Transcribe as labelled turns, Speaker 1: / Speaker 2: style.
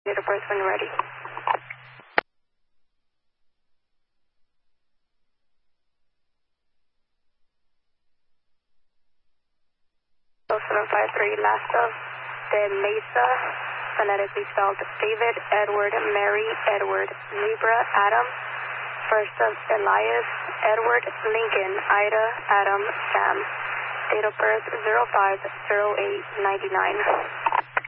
Speaker 1: Date of birth when you're ready. 0753 Lasta de Mesa, phonetically spelled David, Edward, Mary, Edward, Libra, Adam, first of Elias, Edward, Lincoln, Ida, Adam, Sam. Date of birth 050899.